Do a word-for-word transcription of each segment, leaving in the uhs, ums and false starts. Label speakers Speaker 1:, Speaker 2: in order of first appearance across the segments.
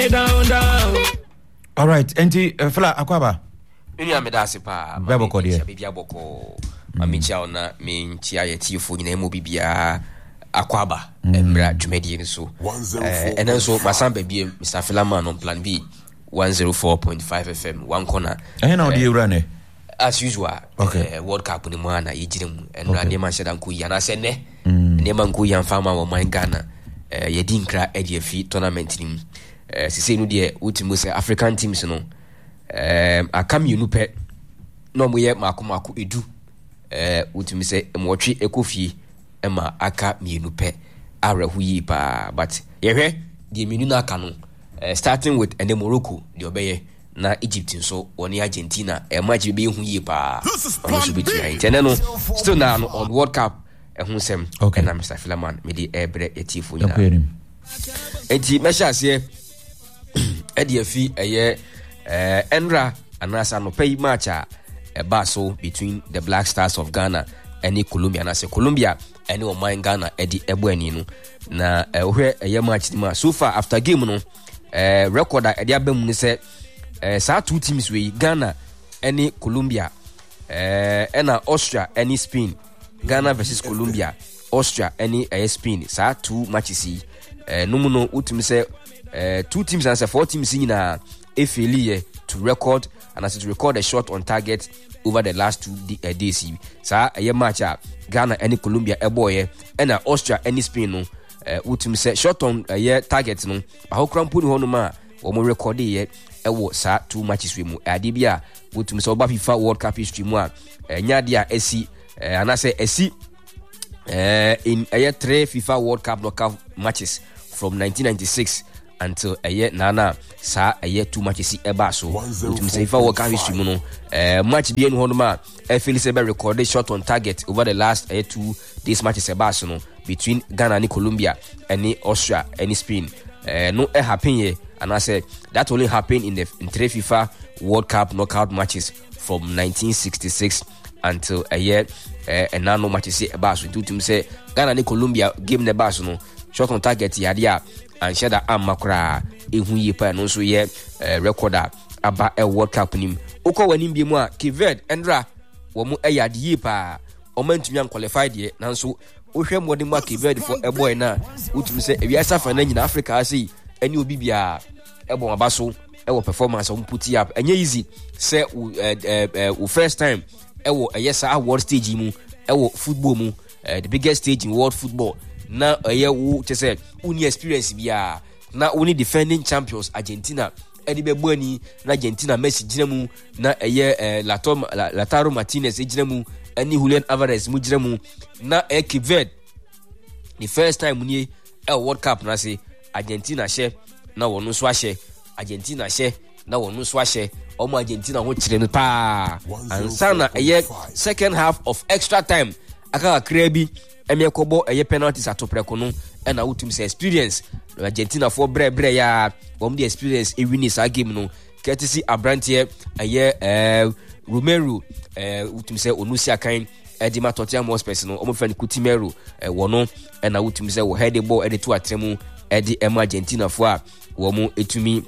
Speaker 1: down down.
Speaker 2: All right, enti uh, fela akwaba.
Speaker 3: Mini amedase pa.
Speaker 2: Bebo ko die.
Speaker 3: Bibia boko. Mami cha ona me ntia ye tifo nyina mu bibia akwaba. Emra dwumadi ni so. Eh enen so masamba bie Mister Philaman on plan B one oh four point five F M one corner.
Speaker 2: Eh na odi ewura ne.
Speaker 3: As usual.
Speaker 2: Okay.
Speaker 3: Uh, World Cup ni mu ana yigirem. Enra ne man sheda nku ya na se ne. Ne man nku ya fama wo man Ghana. Eh yedi nkra e de fi tournament ni. Eh sisi no de ultimo se African teams no. Um, akam yunu pe no mo ye mako mako edu eh utumi se mwotwe ekofie ema aka mienu pe arahu yi pa but ye hwe de mienu na aka no uh, starting with ene Morocco de obeye na Egypt nso oni Argentina e match be hu yi pa ono so betia intene no still now no, on World Cup e hu sem
Speaker 2: okay.
Speaker 3: Na Mister Philaman me de ebre etifo nyina
Speaker 2: okay.
Speaker 3: Enti mesha ase e de afi eye Uh, Enra anasa no pay match a uh, baso between the Black Stars of Ghana and Colombia. Na se Colombia and o man Ghana edi ebuani no na ohwe uh, eye match ma so far after game no uh, record a edi abam ni se uh, sa two teams we Ghana and Colombia uh, and Austria and Spain. Ghana versus Colombia, Austria and uh, Spain. Sa two matches uh, no no ultim se uh, two teams and say four teams in na Efeli to record and as to record a shot on target over the last two d- uh, days. Sa a match uh, Ghana and Colombia a boy and Austria and Spain no uh, ultim say shot on a uh, year target no but how crampo no ma o mo record ye e wo sa two matches we mu ade bia ultim say oba FIFA World Cup history mu a nya dia esi uh, and I say esi uh, in a year three FIFA World Cup knockout matches from nineteen ninety-six until a year nana sa a year two matches eba so to say if I work out history no uh, match bien honoma e feel say be recorded shot on target over the last uh, two days matches eba so no between Ghana and Colombia and Austria and Spain uh, no e happen here and I say that only happened in the in three FIFA World Cup knockout matches from nineteen sixty-six until a year uh, and now no matches eba so to say Ghana and Colombia game the bass no shot on target yadia and shada amakra ehu yi pa no so ye recorder aba e World Cup nim uko wanim bi mu a Kived Endra wo mu eyade yi pa o mantumi an qualified ye nanso ohwe modern mu Kived for a boy na utumi se ewiasa fa na nyina Africa asi eni obi bia e bon abaso e wo performance on put up enye easy say u first time e wo eyesa world stage mu e wo football mu the biggest stage in world football na eye wo che say uni experience bia na uni defending champions Argentina edi be boni na Argentina Messi ginamu na eye Latom Lautaro Martinez ginamu ani Julian Alvarez mu ginamu na e Kived the first time ni e World Cup na say Argentina she na wonu so ahye Argentina she na wonu so ahye omo Argentina ho kire no pa ansa na eye second half of extra time aka krabi emiekobo eye penalties atopreko no e na utum say experience Argentina for bre bre ya wom the experience e win this game no courtesy Abrantie eye eh Romero eh utum say onusi akan Edima Tottenham Hotspur no omo fan Coutinho eh wono e na utum say wo head ball e de to atremu e de em Argentina for a wo mo etumi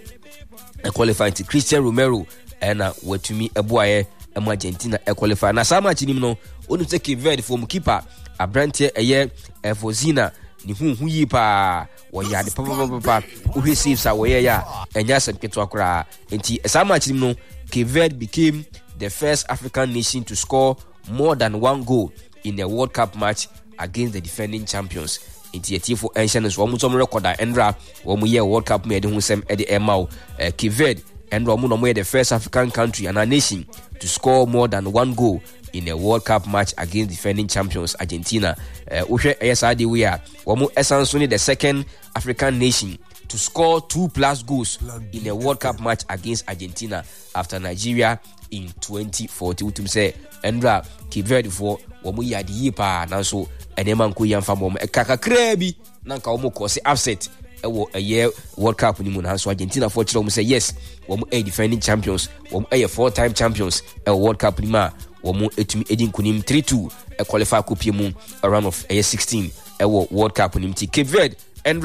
Speaker 3: e qualify to Cristiano Romero e na watumi eboaye em Argentina e qualify na sa match nim no onu say Kived for keeper Abrantie eye Evozina ni hu hu yi pa wo ya de papa papa wo receive sa wo ya enya sem keto akra enti esa match nim no Kived became the first African nation to score more than one goal in a World Cup match against the defending champions. Enti etifo ancient so mo tom record Endra wo mo ye World Cup me de hu sem e de emau Kived Endra mo no mo the first African country and a nation to score more than one goal in a World Cup match against defending champions Argentina. Uhwe ayesade we are wo mo esansoni the second African nation to score two plus goals in a World Cup match against Argentina after Nigeria in twenty forty. Utum say Endra Kived for wo mo yade yi pa nanso enema nko yamfa mo e kakakra bi nanka wo mo ko se upset e wo a year World Cup ni mu nanso Argentina for chiro mo say yes wo mo a defending champions wo mo a four time champions e World Cup ni ma wo mo etumi edin kunim three two e qualify kopie mu a round of a sixteen e wo World Cup ni mti Kived Endra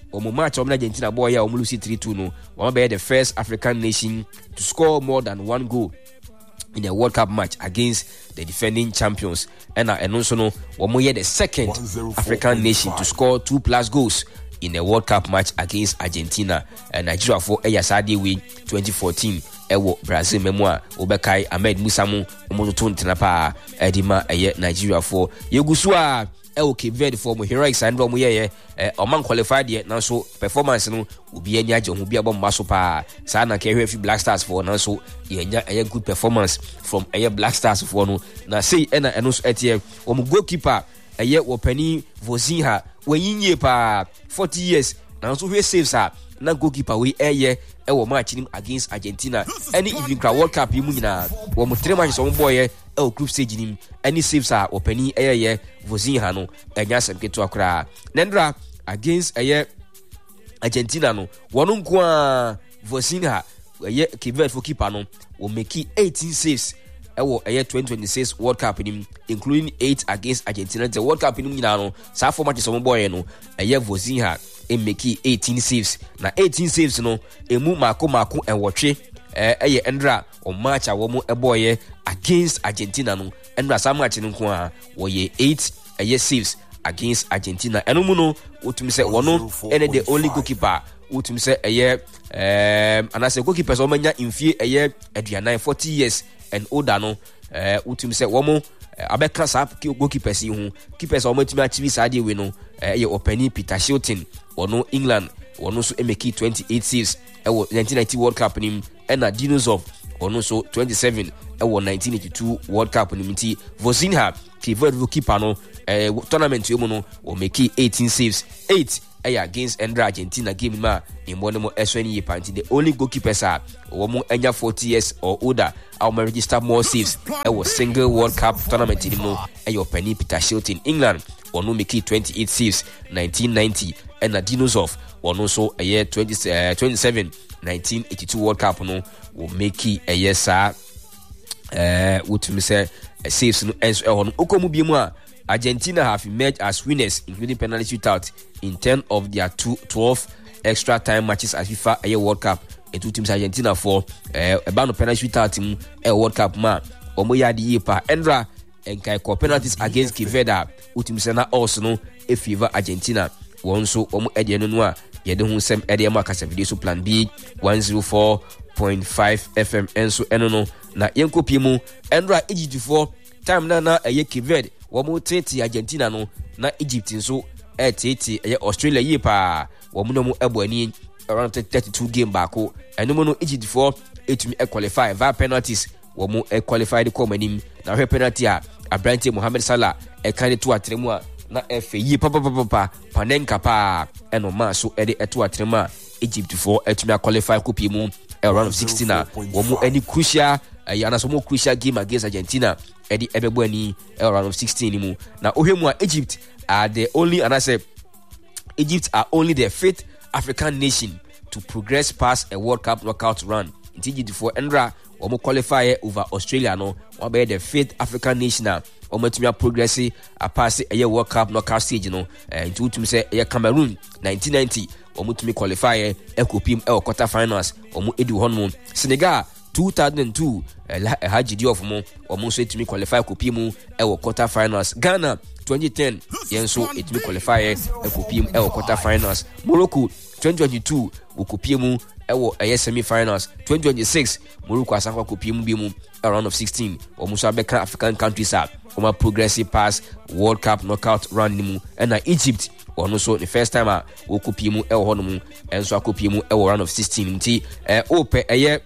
Speaker 3: omo match omo Argentina boy ya omo lose three two no one be the first African nation to score more than one goal in a World Cup match against the defending champions. And and also no omo ye the second African nation to score two plus goals in a World Cup match against Argentina. And Nigeria for a Yasadi we twenty fourteen ewo Brazil memoir obekai Ahmed Musamu omo to ntena edima eye Nigeria for yegusua ewo Cape Verde for mo heroics and mo ye eh oman qualified ye now so performance no obi anya je ho bi abom maso pa sa na ke hwe Black Stars for now so ye nya a good performance from eye Black Stars for no na say ena eno so etie omo goalkeeper eye wo pani Vozinha weyinye pa forty years now so hwe saves her na goalkeeper we eye e wo match nim against Argentina any even cra World Cup yi mu nyina wo mo three matches wo boy e o group stage nim any saves are opani eye Vozinha no enya sem keto akra nendra against eye Argentina no wonu nko a Vozinha eye Cape Verde for keeper no wo make eighteen saves e wo eye twenty twenty-six World Cup nim including eight against Argentina. The World Cup nim nyina no sa four matches wo boy no eye Vozinha e make eighteen saves na eighteen saves no emu mako mako enwotwe eh eye endra o match a wo mo eboye against Argentina no endra sa match no ko a wo ye eight eye saves against Argentina eno mu no wotumi se wono ene the only goalkeeper wotumi se eye eh anase goalkeeper so manya infie eye aduanan forty years and older no eh wotumi se wo mo abeka sa goalkeepers yi hu keepers o matumi achieve sa de we no eye openi Peter Shilton wono England wono so emeki twenty-eight saves ewo nineteen ninety World Cup nim ena Dinosov wono so twenty-seven ewo nineteen eighty-two World Cup nim ti Vozinha Cape Verde keeper no eh tournament yemu no o meki eighteen saves eight eh against Endra Argentina game ma imbono mo esweni ye panti the only goalkeepers are wo mo enya forty years or older our register more saves ewo single World Cup tournament nim no eyo Penny Peter Shilton England wono meki twenty-eight saves nineteen ninety and Dinosov wono so a year twenty twenty-seven nineteen eighty-two World Cup no will make a year sa eh wotumi say saves no enso e hono okomu bi mu a Argentina have emerged as winners including penalty shootout in ten of their two, twelve extra time matches at FIFA a year World Cup. And two teams Argentina for eh a ban of penalty shootout in a World Cup ma omo ya di yepa endra and kai ko penalties against Cape Verde wotumi say na also no e favor Argentina won so omo ede no no a yede hu sem ede ma kasa video so plan B one oh four point five F M enso eno no na yenkopi mu endra Egypt for time na na eye Cape Verde wo mo tete Argentina no na Egypt nso e tete eye Australia yi pa wo mo no mo ebo ani around thirty-two game baako eno mo no Egypt for etumi e qualify via penalties wo mo e qualify the komanim na hwe penalty a Abrante Mohamed Salah e kan to atremu a na efe yi papa papa papa panenka pa eno ma so e de eto atremu a Egypt for etumi qualify kopi mu around of sixteen a wo mo any crucial yana so mo crucial game against Argentina edi ebebo ani around of sixteen mu na ohwemu a Egypt are the only and I say Egypt are only the fifth African nation to progress past a World Cup knockout run. In Egypt for Endra or more qualify over Australia no or be the fifth African nation or more to progress a pass a year World Cup knockout stage no and to to say a Cameroon nineteen ninety or more to qualify a Kupim or quarter finals or more edu honmo Senegal two thousand two a Haji Diouf mo or more say to me qualify Kupimu or quarter finals Ghana twenty ten yenso it me qualify a Kupim or quarter finals Morocco twenty twenty-two Wukupiemu ewo a semi finals twenty twenty-six Morocco asakwa kupiemu bi mu around of sixteen omuso abeka African countries are oma progressive pass World Cup knockout run mu and Egypt ono so the first time a wukupiemu ewo hono mu enso akupiemu ewo round of sixteen nti eh ope eye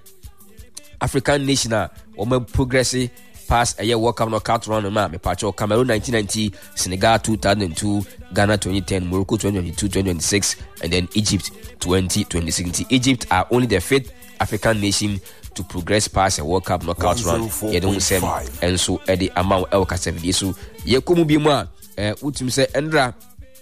Speaker 3: African nation a oma progressive pass a year World Cup knockout run ma me pacho Cameroon nineteen ninety, Senegal two thousand two, Ghana twenty ten, Morocco twenty twenty-two twenty twenty-six and then Egypt twenty twenty-six. Egypt are only the fifth African nation to progress past a World Cup knockout run. Ye don't say and so Eddie amount el Casavi so ye komu bi mu a eh utum say Endra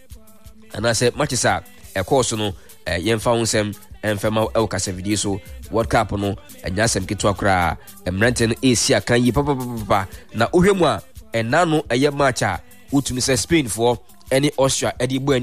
Speaker 3: and I said matches are a course no eh yemfa unsem enfema el Casavi so World Cup no anya sem keto akra emrante no Asia kan yi papa papa na ohwemu a enano eye match a utumi say Spain for any Austria edi bo ani a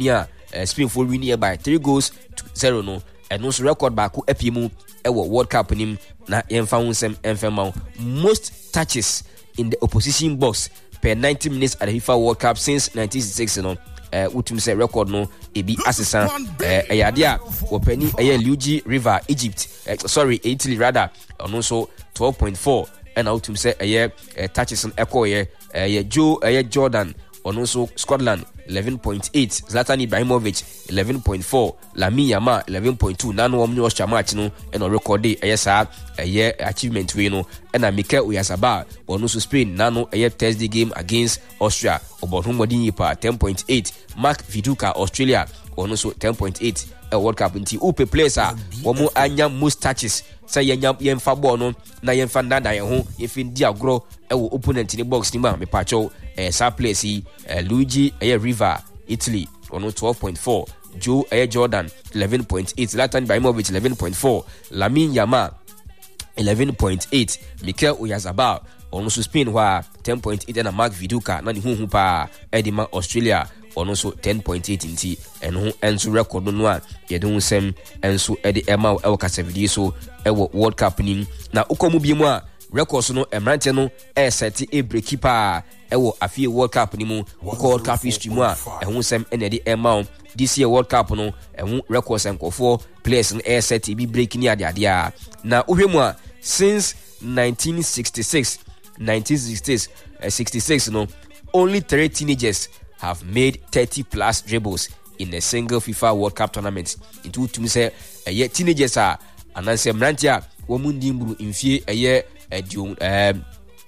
Speaker 3: uh, Spain for winning by three goals to zero no and also record back epimu ewo World Cup nim na yemfa hunsem enfema most touches in the opposition box per ninety minutes at the FIFA World Cup since nineteen sixty-six no uh, utum say record no ebi asesa uh, eyadia openi eye Luigi River Egypt uh, sorry Italy rather and also twelve point four and utum say eye uh, touches on echo eye uh, Joe eye Jordan and also Scotland eleven point eight, Zlatan Ibrahimovic eleven point four, Lamine Yamal eleven point two. Nano omni was match no and on record day ayesa a year achievement we no and a Mikel Oyarzabal or no Spain nano a year Thursday game against Austria about whom Modinipa ten point eight, Mark Viduka Australia or no so ten point eight a World Cup inti upe players are womo anya most touches say yenya yemfa ball no na yemfa ndanda ye ho yefin di agro e wo opponent ni box ni ma me pacho eh sa place yi eh, Luigi eh, River Italy ono twelve point four, Joe eh, Jordan eleven point eight, Zlatan Ibrahimovic eleven point four, Lamine Yamal eleven point eight, Mikel Oyarzabal ono so Spain wa ten point eight and Mark Viduka na ni hu hu pa Edima Australia ono so ten point eight inti eno enso record no a ye de hunsem enso e de ema e waka video so e wo World Cup ni na ukomu bi mu a records no emrante no e set e break pa e wo afie World Cup ni mu World Cup history mu a e hunsem e de ema this year World Cup no e hu records enkofo players no e set e bi break ni ade ade a na uhwemu a since nineteen sixty-six nineteen sixty-six no only three teenagers have made thirty plus dribbles in a single FIFA World Cup tournament. Into to me say a year teenagers are and answer Mrantia woman dimbru in fear a year a dun um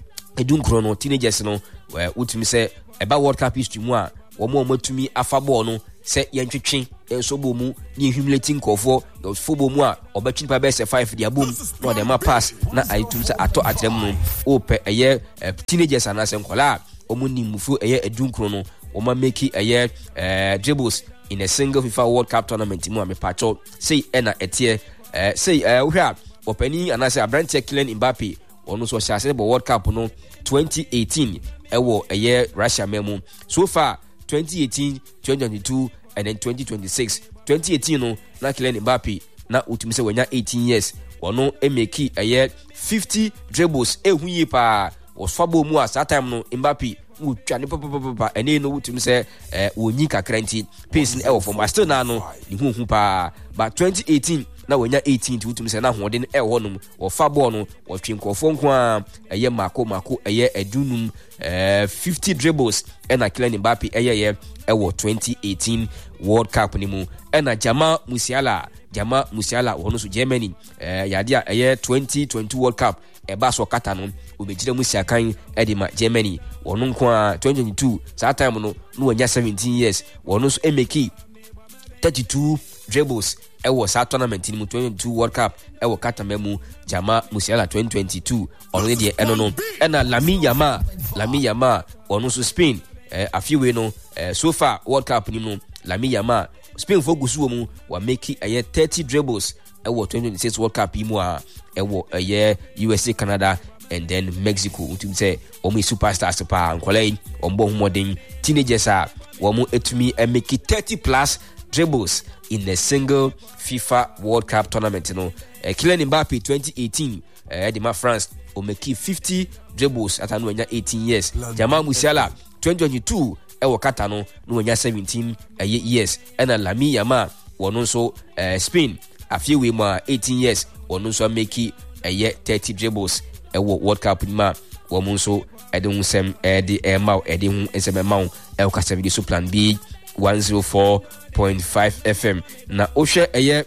Speaker 3: a dun chrono teenagers no where would me say about World Cup history more one more to me afabo no say yantwitwen enso bomu ni humiliating kofo the football mu a obetwin pa best five dia boom no dem pass na aitum say ato atrem no ope a year teenagers and answer nkola omuni mufu a year a dun chrono Oma make a year uh, dribbles in a single FIFA World Cup tournament. Mo ame pacho say ena etie uh, say uh, we have openi and I say Abrante Kylian Mbappe ono so share World Cup no twenty eighteen ewo a year Russia memo so far twenty eighteen, twenty twenty-two and then twenty twenty-six. twenty eighteen no na Kylian Mbappe na utumi say wenya eighteen years ono e make a year fifty dribbles e huye pa was fabo mu at that time no Mbappe utwane papa ene no wutum say eh wonyi kakra nti pace na e wo for still na no ni huhu pa but twenty eighteen na wonya eighteen to wutum say na hoden e wo no wo fa ball no wo twin kofo nko a eye mako mako eye edunum eh fifty dribbles ena Kylian Mbappe eye ye e wo twenty eighteen World Cup ni mu ena Jamal Musiala Jamal Musiala wo no so Germany eh yade a eye twenty twenty World Cup e ba so kata no obejire Musiakan edima Germany wono nko twenty twenty-two that time no no wanya seventeen years wono so emeki thirty-two dribbles e was that tournament in twenty twenty-two World Cup e wo kata memu Jamal Musiala twenty twenty-two already eno no ena Lamine Yamal Lamine Yamal wono so Spain eh, afiwe no eh, so far World Cup ni no Lamine Yamal Spain focus wo mu wa make a thirty dribbles e wo twenty twenty-six World Cup imu a e wo a U S A Canada and then Mexico. Utum say omo superstars pa nkolai ombo humodin teenagers are womo etumi e make thirty plus dribbles in a single FIFA World Cup tournament you know. Uh, Kylian Mbappe twenty eighteen uh, Edima France o make fifty dribbles at anu nya eighteen years. Jamal Musiala twenty twenty-two e wo kata no no nya seventeen uh, years and Lamine Yamal wono so uh, Spain afie we ma eighteen years wono so make uh, thirty dribbles ewo World Cup ni ma wo mo so ede hu sem ede e ma ede hu ensem ma e wo kasa video so plan B one oh four point five F M na o hwe eye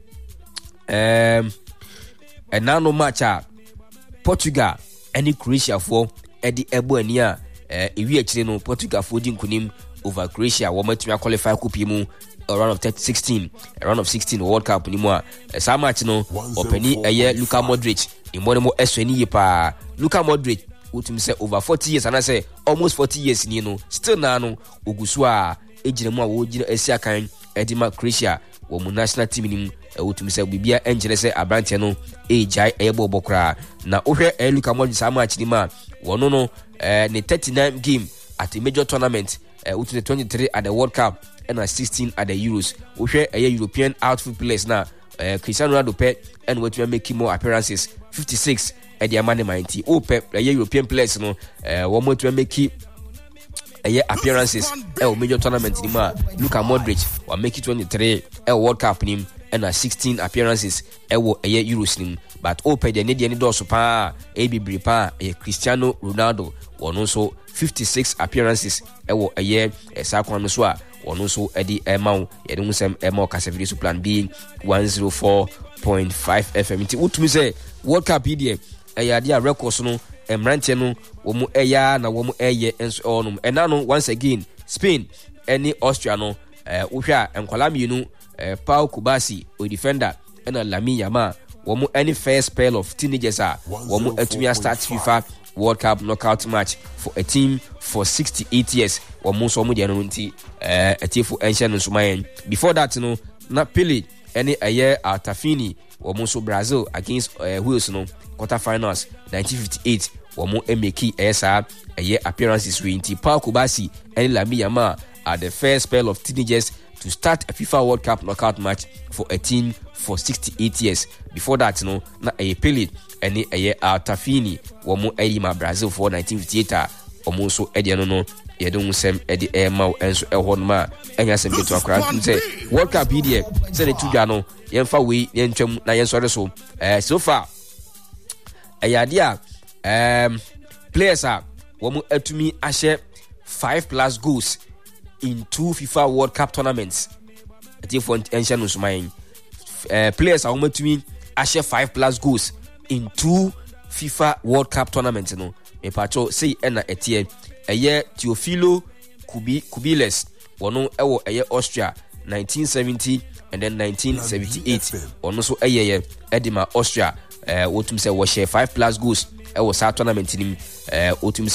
Speaker 3: em enano match a Portugal and Croatia for ede ebo ani a ewi akire no Portugal for di nkunim over Croatia wo matumi qualify kupi mu a round of sixteen a round of sixteen World Cup ni mu a sa match no openi eye Luka Modric imone mo esweni ye pa Luka Modric utum say over forty years and I say almost forty years ni no still na no ogusu a ejire mu a wo jire asia kan edima Croatia wo mu national team ni utum say bibia enjire say abrante no ejai ebo bokra na ohwe e Luka Modric sa match ni ma wono no eh ne thirty-nine game at a major tournament uh, utum twenty-three at the World Cup ɛna sixteen at the Euros. Wohwɛ ɛyɛ European outfield players na uh, Cristiano Ronaldo pɛ ɛna watumi make more appearances fifty-six ɛde ama ne man nti. O pɛ ɛyɛ European players no uh, wɔn watumi make ɛyɛ appearances ɛwɔ major tournament ni mu a Luka Modric wa make twenty-three ɛwɔ World Cup nim ɛna sixteen appearances ɛwɔ ɛyɛ Euros nim. But o pɛ deɛ ne deɛ ne dɔɔso paa ɛyɛ bebree paa ɛyɛ Cristiano Ronaldo wɔn nso fifty-six appearances ɛwɔ ɛyɛ ɛsaa kwan no so a wɔn nso ɛde ɛma wo yɛde ho sɛm ɛma wo kasafiri so plan B one oh four point five F M nti wotumi sɛ World Cup yi deɛ ɛyɛ adeɛ a records no mmeranteɛ no wɔn ɛyɛ na wɔn ɛyɛ nso ɛwɔ nom ɛna no once again Spain ɛne Austria no ɛɛ wohwɛ a nkwadaa mmienu ɛɛ Pau Kubasi o defender ɛna Lamine Yamal wɔn any first spell of teenagers a wɔn atumi start FIFA World Cup knockout match for a team for sixty-eight years wɔn nso wɔn deɛ no nti ɛɛ ɛtiefo ɛnhyɛ no nso mayɛn. Before that no na Pele ɛne ɛyɛ Altafini wɔn nso Brazil against ɛɛ Wales no quarter finals nineteen fifty-eight wɔn ɛmɛki ɛyɛ saa ɛyɛ appearances wei nti Pau Kubasi ɛne Lamine Yamal are the first spell of teenagers to start a FIFA World Cup knockout match for a team for sixty-eight years. Before that no na ɛyɛ Pele ɛne ɛyɛ Altafini wɔn ɛyi ma Brazil for nineteen fifty-eight a wɔn nso ɛdeɛ no no yɛde ho sɛm ɛde ɛma wo ɛnso ɛhɔ no ma ɛnya sɛm ketewa koraa tum sɛ World Cup yi deɛ sɛ de tu dwa no yɛmfa wei yɛntwam na yɛnsɔre so ɛɛ so far ɛyɛ adeɛ a ɛɛm players a wɔn atumi ahyɛ five plus goals in two FIFA World Cup tournaments. Ɛtiefo ɛnhyɛ no nsoman ɛɛ players a wɔn atumi ahyɛ five plus goals in two FIFA World Cup tournaments no mepacho say ɛna ɛteɛ ɛyɛ Teofilo Kubi Kubiles wɔn ɛwɔ ɛyɛ Austria nineteen seventy and then nineteen seventy-eight wɔn nso ɛyɛ yɛ ɛde ma Austria ɛɛ wotum sɛ wɔhyɛ five plus goals ɛwɔ saa tournament nim ɛɛ wotum